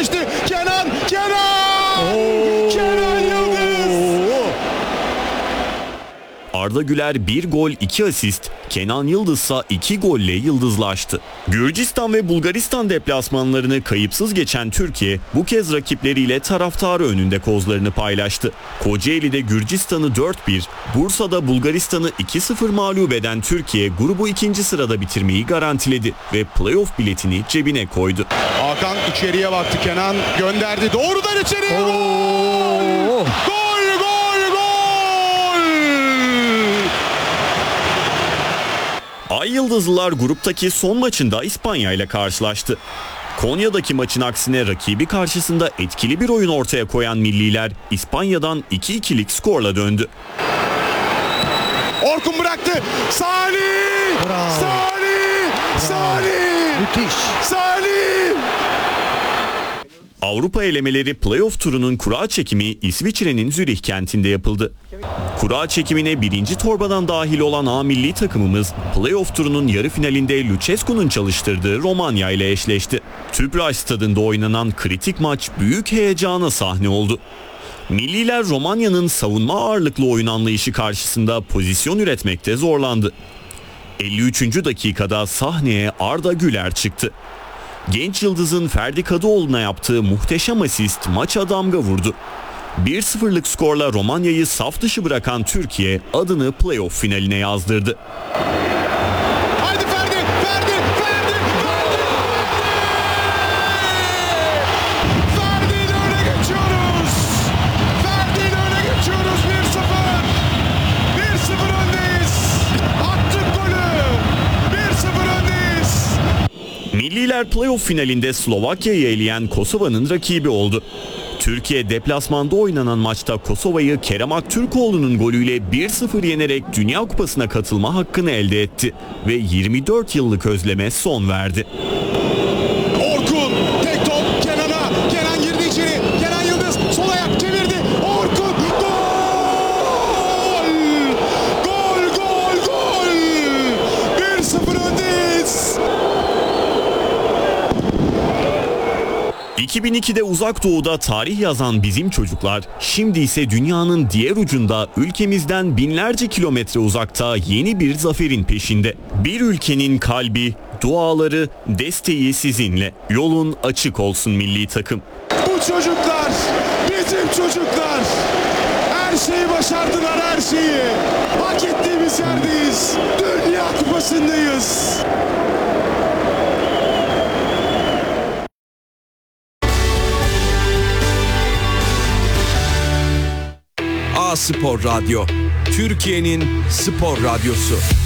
geçti. Kenan Yıldız. Arda Güler 1 gol 2 asist, Kenan Yıldız ise 2 golle yıldızlaştı. Gürcistan ve Bulgaristan deplasmanlarını kayıpsız geçen Türkiye bu kez rakipleriyle taraftarı önünde kozlarını paylaştı. Kocaeli'de Gürcistan'ı 4-1, Bursa'da Bulgaristan'ı 2-0 mağlup eden Türkiye grubu 2. sırada bitirmeyi garantiledi ve playoff biletini cebine koydu. Hakan içeriye baktı, Kenan gönderdi, doğrudan içeriye. Gol! Ay Yıldızlılar gruptaki son maçında İspanya ile karşılaştı. Konya'daki maçın aksine rakibi karşısında etkili bir oyun ortaya koyan milliler İspanya'dan 2-2'lik skorla döndü. Orkun bıraktı. Salih! Bravo. Salih! Müthiş. Salih! Avrupa elemeleri playoff turunun kura çekimi İsviçre'nin Zürih kentinde yapıldı. Kura çekimine 1. torbadan dahil olan A milli takımımız playoff turunun yarı finalinde Lucescu'nun çalıştırdığı Romanya ile eşleşti. Tüpraş stadında oynanan kritik maç büyük heyecana sahne oldu. Milliler Romanya'nın savunma ağırlıklı oyun anlayışı karşısında pozisyon üretmekte zorlandı. 53. dakikada sahneye Arda Güler çıktı. Genç yıldızın Ferdi Kadıoğlu'na yaptığı muhteşem asist maça damga vurdu. 1-0'lık skorla Romanya'yı saf dışı bırakan Türkiye adını playoff finaline yazdırdı. Haydi Ferdi! Ferdi ile öne geçiyoruz. 1-0 öndeyiz. Attık golü. 1-0 öndeyiz. Milliler playoff finalinde Slovakya'yı eleyen Kosova'nın rakibi oldu. Türkiye deplasmanda oynanan maçta Kosova'yı Kerem Aktürkoğlu'nun golüyle 1-0 yenerek Dünya Kupası'na katılma hakkını elde etti ve 24 yıllık özleme son verdi. Orkun tek top Kenan'a. Kenan girdi içeri. Kenan Yıldız sol ayak çevirdi. Orkun gol! Gol! 1-0 öndeyiz. 2002'de Uzak Doğu'da tarih yazan bizim çocuklar, şimdi ise dünyanın diğer ucunda ülkemizden binlerce kilometre uzakta yeni bir zaferin peşinde. Bir ülkenin kalbi, duaları, desteği sizinle. Yolun açık olsun milli takım. Bu çocuklar bizim çocuklar. Her şeyi başardılar, her şeyi. Hak ettiğimiz yerdeyiz. Dünya Kupası'ndayız. A Spor Radyo, Türkiye'nin spor radyosu.